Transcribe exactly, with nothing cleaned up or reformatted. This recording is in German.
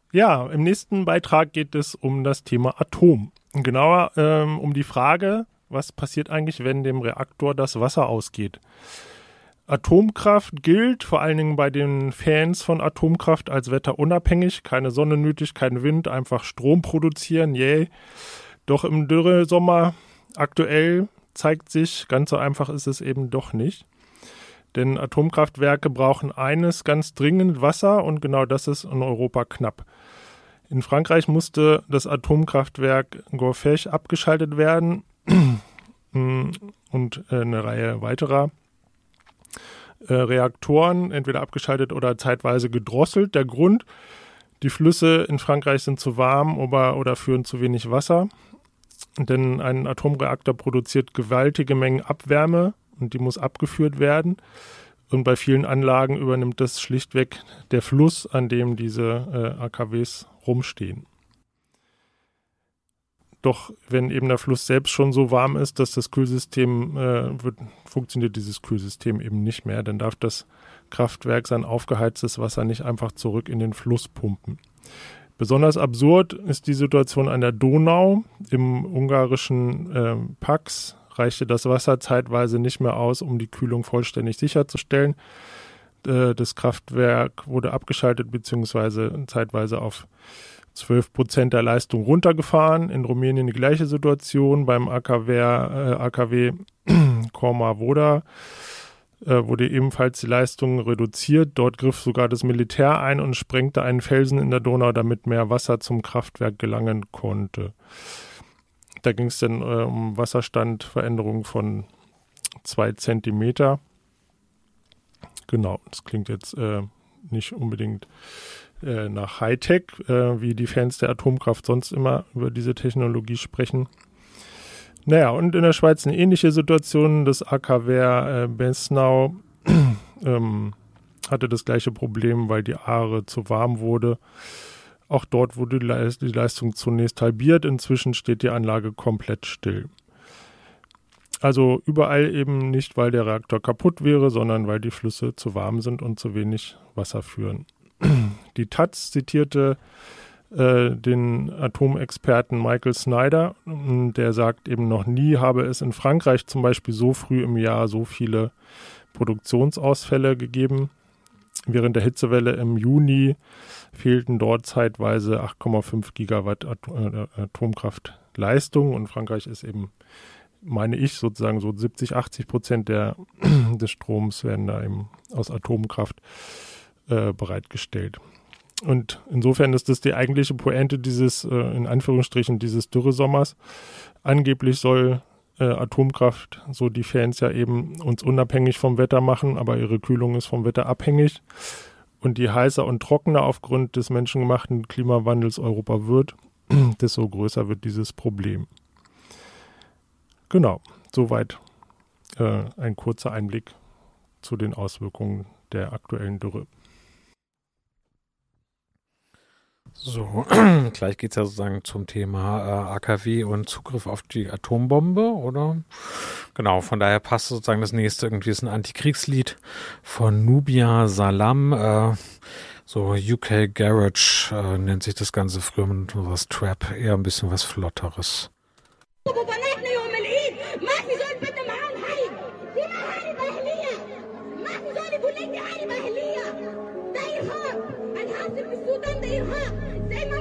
Ja, im nächsten Beitrag geht es um das Thema Atom. Genauer ähm, um die Frage, was passiert eigentlich, wenn dem Reaktor das Wasser ausgeht. Atomkraft gilt vor allen Dingen bei den Fans von Atomkraft als wetterunabhängig. Keine Sonne nötig, kein Wind, einfach Strom produzieren, yay. Doch im Dürresommer aktuell zeigt sich, ganz so einfach ist es eben doch nicht. Denn Atomkraftwerke brauchen eines ganz dringend, Wasser, und genau das ist in Europa knapp. In Frankreich musste das Atomkraftwerk Gorfech abgeschaltet werden und eine Reihe weiterer äh, Reaktoren entweder abgeschaltet oder zeitweise gedrosselt. Der Grund: Die Flüsse in Frankreich sind zu warm oder, oder führen zu wenig Wasser. Denn ein Atomreaktor produziert gewaltige Mengen Abwärme und die muss abgeführt werden. Und bei vielen Anlagen übernimmt das schlichtweg der Fluss, an dem diese äh, A K Ws rumstehen. Doch wenn eben der Fluss selbst schon so warm ist, dass das Kühlsystem äh, wird, funktioniert dieses Kühlsystem eben nicht mehr. Dann darf das Kraftwerk sein aufgeheiztes Wasser nicht einfach zurück in den Fluss pumpen. Besonders absurd ist die Situation an der Donau. Im ungarischen äh, Pax reichte das Wasser zeitweise nicht mehr aus, um die Kühlung vollständig sicherzustellen. Äh, das Kraftwerk wurde abgeschaltet bzw. zeitweise auf zwölf Prozent der Leistung runtergefahren. In Rumänien die gleiche Situation. Beim A K W, äh, A K W Corma-Voda äh, wurde ebenfalls die Leistung reduziert. Dort griff sogar das Militär ein und sprengte einen Felsen in der Donau, damit mehr Wasser zum Kraftwerk gelangen konnte. Da ging es dann äh, um Wasserstandveränderungen von zwei Zentimeter. Genau, das klingt jetzt äh, nicht unbedingt äh, nach Hightech, äh, wie die Fans der Atomkraft sonst immer über diese Technologie sprechen. Naja, und in der Schweiz eine ähnliche Situation. Das A K W äh, Besnau ähm, hatte das gleiche Problem, weil die Aare zu warm wurde. Auch dort wurde die Leistung zunächst halbiert. Inzwischen steht die Anlage komplett still. Also überall eben nicht, weil der Reaktor kaputt wäre, sondern weil die Flüsse zu warm sind und zu wenig Wasser führen. Die Taz zitierte äh, den Atomexperten Michael Snyder, der sagt eben, noch nie habe es in Frankreich zum Beispiel so früh im Jahr so viele Produktionsausfälle gegeben. Während der Hitzewelle im Juni fehlten dort zeitweise acht Komma fünf Gigawatt Atomkraftleistung, und Frankreich ist eben, meine ich, sozusagen so siebzig, achtzig Prozent der, des Stroms werden da eben aus Atomkraft äh, bereitgestellt. Und insofern ist das die eigentliche Pointe dieses, äh, in Anführungsstrichen, dieses Dürresommers. Angeblich soll äh, Atomkraft, so die Fans ja eben, uns unabhängig vom Wetter machen, aber ihre Kühlung ist vom Wetter abhängig. Und je heißer und trockener aufgrund des menschengemachten Klimawandels Europa wird, desto größer wird dieses Problem. Genau, soweit äh, ein kurzer Einblick zu den Auswirkungen der aktuellen Dürre. So, gleich geht es ja sozusagen zum Thema äh, A K W und Zugriff auf die Atombombe, oder? Genau, von daher passt sozusagen das nächste, irgendwie ist ein Antikriegslied von Nubia Salam, äh, so U K Garage äh, nennt sich das Ganze, früher mit was Trap, eher ein bisschen was Flotteres. زي ما